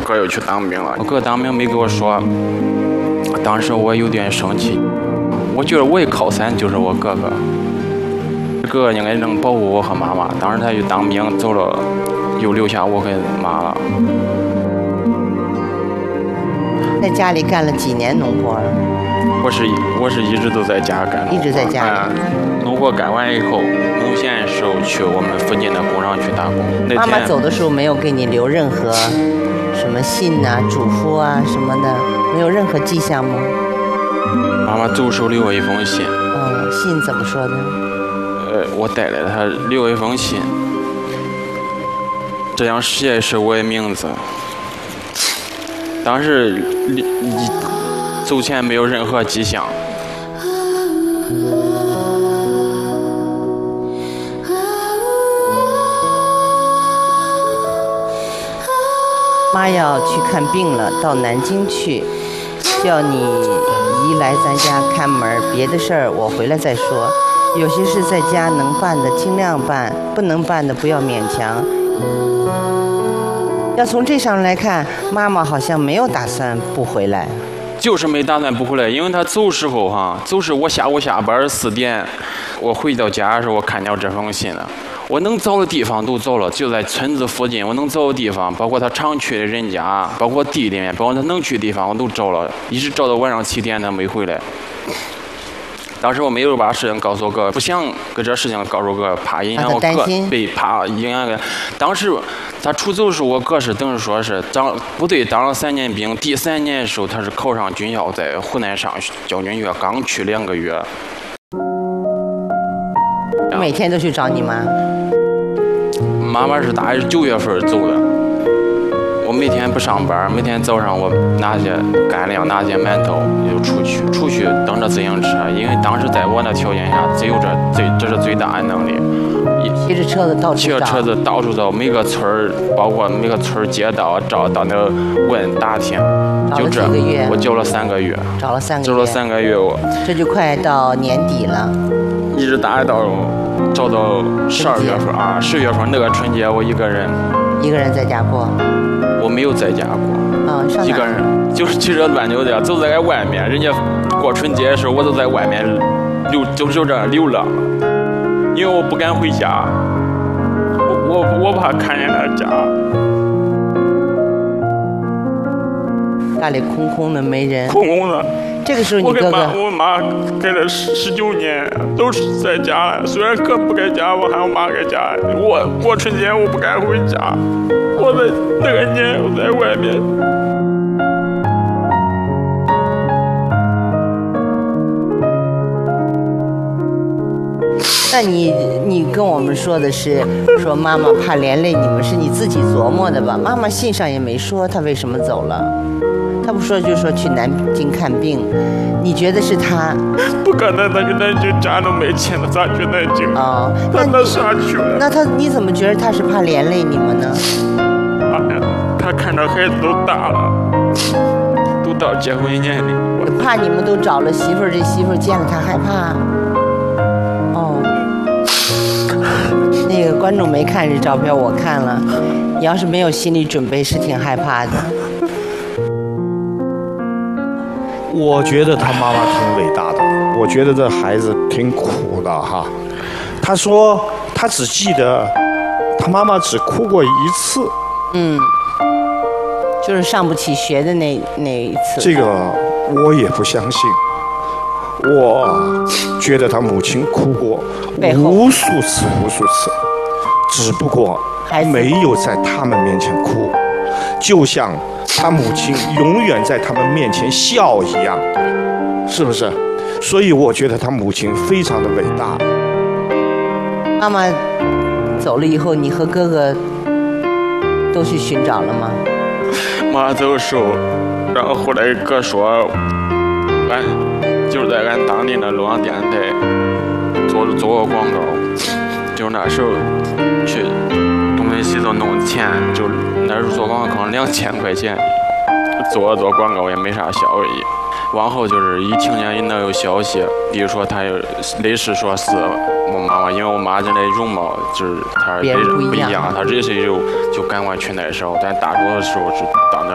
哥又去当兵了。我哥当兵没跟我说，当时我有点生气。我觉得我一靠山就是我哥哥，哥哥应该能保护我和妈妈。当时他去当兵走了，又留下我跟妈了。 在家里干了几年农活？ 我是一直都在家干， 一直在家里。 农活干完以后，农闲的时候去我们附近的工厂去打工。 妈妈走的时候没有给你留任何什么信啊、嘱咐啊什么的，没有任何迹象吗？ 妈妈走时留了一封信。 信怎么说的？ 我带来她留一封信，这样写的是我的名字。当时走前没有任何迹象。 妈要去看病了，到南京去，叫你姨来咱家看门，别的事儿我回来再说。有些事在家能办的尽量办，不能办的不要勉强。要从这上来看，妈妈好像没有打算不回来。 就是没打算不回来，因为他走时候走时我下午下班4点，我回到家的时候我看到这封信了。我能走的地方都走了，就在村子附近，我能走的地方，包括他常去的人家，包括地里面，包括他能去的地方，我都找了，一直找到晚上7点，他没回来。当时我没有把事情告诉我哥，不想跟这事情告诉我哥，怕影响我哥，对，怕影响哥。当时他出走的时候，我哥是等于说是部队当了3年兵，第3年的时候他是考上军校，在湖南上教军学，刚去2个月。 每天都去找你妈？ 妈妈是大概是9月份走的。我每天不上班，每天早上我拿些干粮，拿些馒头，就出去蹬着自行车，因为当时在我那条件下，只有这是最大的能力。 骑着车子到处找。骑着车子到处找，每个村儿，包括每个村儿街道找，到那问打听。就这，我教了3个月。 找了3个月。 找了3个月， 这就快到年底了。 一直打到找到12月份10月份那个春节，我一个人在家过。 我没有在家过，一个人就是骑着乱溜的，走在外面。人家过春节的时候，我都在外面就这样溜了，因为我不敢回家，我怕看见他家。 家里空空的，没人。 空空的。 这个时候你哥哥， 我妈给了19年，都是在家。虽然哥不在家，我还有妈在家。我过春节我不敢回家，我在那个年我在外面。 那你跟我们说的是说妈妈怕连累你们，是你自己琢磨的吧？妈妈信上也没说她为什么走了。他不说就说去南京看病，你觉得是他？ 不可能，他去南京家都没钱了，咋去南京？他那啥去了？ 那你怎么觉得他是怕连累你们呢？ 他看着孩子都大了，都到结婚年龄， 怕你们都找了媳妇儿，这媳妇儿见了他害怕。那个观众没看这照片，我看了，你要是没有心理准备，是挺害怕的。 我觉得他妈妈挺伟大的，我觉得这孩子挺苦的哈。他说他只记得他妈妈只哭过1次， 就是上不起学的那一次。 这个我也不相信，我觉得他母亲哭过无数次，只不过没有在他们面前哭，就像他母亲永远在他们面前笑一样，是不是？所以我觉得他母亲非常的伟大。 妈妈走了以后，你和哥哥都去寻找了吗？ 妈走的时候，然后后来哥说，就是在俺当地的洛阳电视台做过广告，就是那时候去东北西头弄钱，就那时候做广告可能2000块钱，做广告也没啥效益。往后就是一听见能有消息，比如说他有类似说是我妈妈，因为我妈人的容貌就是她不一样，她这些就赶快去那时候，但大多的时候是到那